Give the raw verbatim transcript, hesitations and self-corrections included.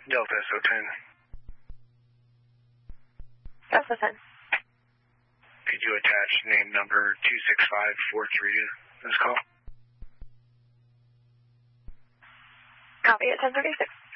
Delta S O ten. Delta ten. Could you attach name number two six five four three to this call? Copy at ten thirty-six.